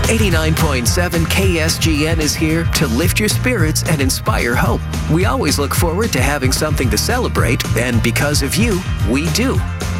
89.7 KSGN is here to lift your spirits and inspire hope. We always look forward to having something to celebrate, and because of you, we do.